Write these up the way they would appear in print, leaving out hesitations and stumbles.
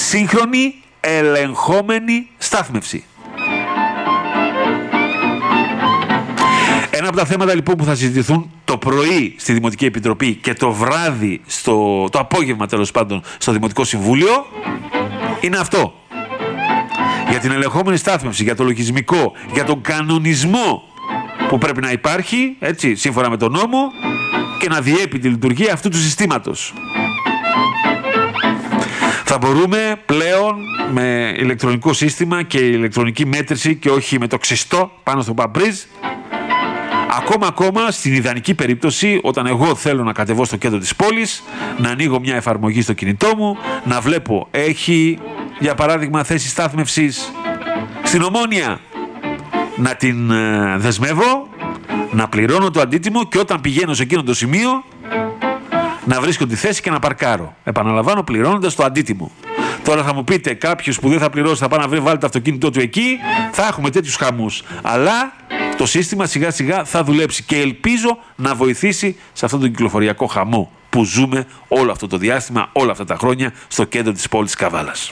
σύγχρονη ελεγχόμενη στάθμευση. Ένα από τα θέματα λοιπόν που θα συζητηθούν το πρωί στη Δημοτική Επιτροπή και το βράδυ, το απόγευμα τέλος πάντων, στο Δημοτικό Συμβούλιο, είναι αυτό. Για την ελεγχόμενη στάθμευση, για το λογισμικό, για τον κανονισμό που πρέπει να υπάρχει, έτσι, σύμφωνα με τον νόμο, και να διέπει τη λειτουργία αυτού του συστήματος. Θα μπορούμε πλέον με ηλεκτρονικό σύστημα και ηλεκτρονική μέτρηση και όχι με το ξυστό πάνω στο παμπρίζ, ακόμα στην ιδανική περίπτωση, όταν εγώ θέλω να κατεβώ στο κέντρο της πόλης, να ανοίγω μια εφαρμογή στο κινητό μου, να βλέπω έχει για παράδειγμα θέση στάθμευσης στην Ομόνια, να την δεσμεύω, να πληρώνω το αντίτιμο και όταν πηγαίνω σε εκείνο το σημείο να βρίσκω τη θέση και να παρκάρω. Επαναλαμβάνω, πληρώνοντας το αντίτιμο. Τώρα θα μου πείτε, κάποιος που δεν θα πληρώσει θα πάει να βάλει το αυτοκίνητό του εκεί, θα έχουμε τέτοιους χαμούς. Αλλά το σύστημα σιγά σιγά θα δουλέψει και ελπίζω να βοηθήσει σε αυτόν τον κυκλοφοριακό χαμό που ζούμε όλο αυτό το διάστημα, όλα αυτά τα χρόνια στο κέντρο της πόλης Καβάλας.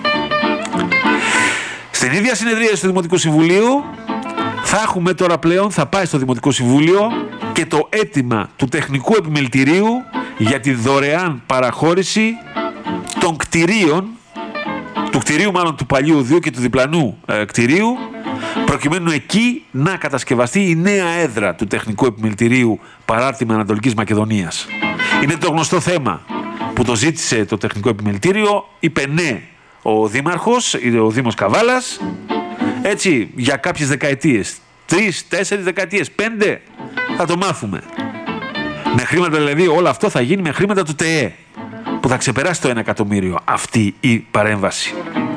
Στην ίδια συνεδρία του Δημοτικού Συμβουλίου θα έχουμε τώρα πλέον, θα πάει στο Δημοτικό Συμβούλιο και το αίτημα του τεχνικού επιμελητηρίου για τη δωρεάν παραχώρηση των κτηρίων, του κτηρίου μάλλον του παλιού οδείου και του διπλανού κτηρίου, προκειμένου εκεί να κατασκευαστεί η νέα έδρα του τεχνικού επιμελητηρίου παράρτημα Ανατολικής Μακεδονίας. Είναι το γνωστό θέμα που το ζήτησε το τεχνικό επιμελητήριο, είπε ναι ο Δήμαρχος, ο Δήμος Καβάλας, έτσι για κάποιες δεκαετίες, 3, 4 δεκαετίες, 5, θα το μάθουμε. Με χρήματα δηλαδή, όλο αυτό θα γίνει με χρήματα του ΤΕΕ, που θα ξεπεράσει το 1 εκατομμύριο αυτή η παρέμβαση.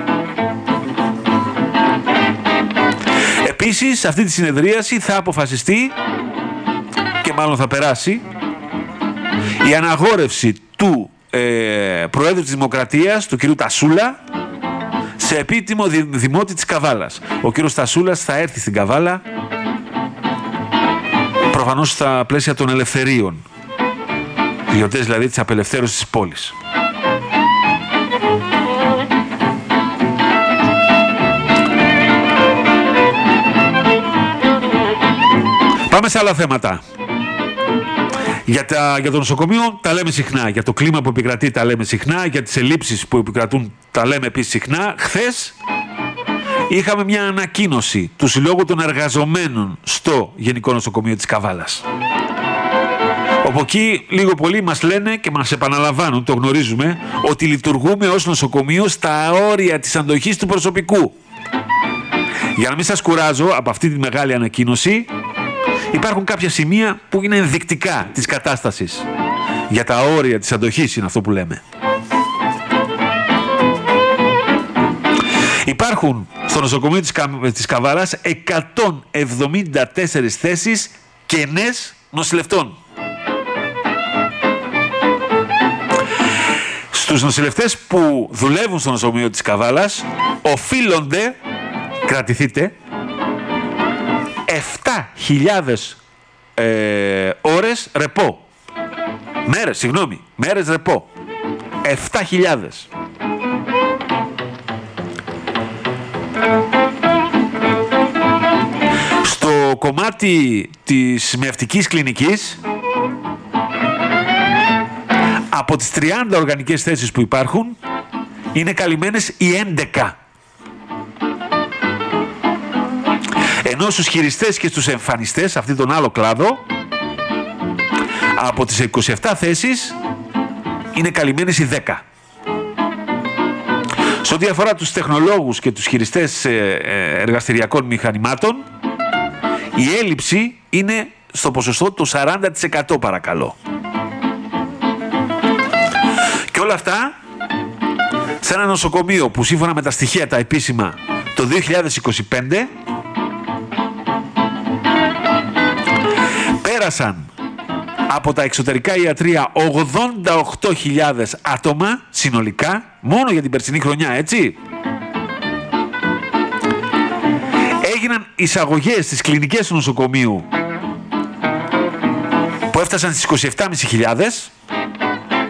Επίσης, σε αυτή τη συνεδρίαση θα αποφασιστεί και μάλλον θα περάσει η αναγόρευση του Προέδρου της Δημοκρατίας, του κ. Τασούλα, σε επίτιμο δημότη της Καβάλας. Ο κ. Τασούλας θα έρθει στην Καβάλα, προφανώς στα πλαίσια των ελευθερίων, γιορτές δηλαδή της απελευθέρωσης της πόλης. Πάμε σε άλλα θέματα. Για το νοσοκομείο τα λέμε συχνά, για το κλίμα που επικρατεί τα λέμε συχνά, για τις ελλείψεις που επικρατούν τα λέμε επίσης συχνά. Χθες είχαμε μια ανακοίνωση του Συλλόγου των Εργαζομένων στο Γενικό Νοσοκομείο της Καβάλας. Όπου εκεί λίγο πολύ μας λένε και μας επαναλαμβάνουν, το γνωρίζουμε, ότι λειτουργούμε ως νοσοκομείο στα όρια της αντοχής του προσωπικού. Για να μην σας κουράζω από αυτή τη μεγάλη ανακοίνωση, υπάρχουν κάποια σημεία που είναι ενδεικτικά της κατάστασης. Για τα όρια της αντοχής είναι αυτό που λέμε. Υπάρχουν στο νοσοκομείο της Καβάλας 174 θέσεις κενές νοσηλευτών. Στους νοσηλευτές που δουλεύουν στο νοσοκομείο της Καβάλας οφείλονται, κρατηθείτε, 7.000 ώρες ρεπό. Μέρες ρεπό. 7.000. Στο κομμάτι της μυευτικής κλινικής, από τις 30 οργανικές θέσεις που υπάρχουν, είναι καλυμμένες οι 11. Ενώ στους χειριστές και στους εμφανιστές, αυτή τον άλλο κλάδο, από τις 27 θέσεις είναι καλυμμένες οι 10. Σε ό,τι αφορά τους τεχνολόγους και τους χειριστές εργαστηριακών μηχανημάτων, η έλλειψη είναι στο ποσοστό του 40% παρακαλώ. Και όλα αυτά σε ένα νοσοκομείο που σύμφωνα με τα στοιχεία τα επίσημα το 2025 πέρασαν από τα εξωτερικά ιατρεία 88.000 άτομα συνολικά, μόνο για την περσινή χρονιά, έτσι. Έγιναν εισαγωγές στις κλινικές του νοσοκομείου που έφτασαν στις 27.500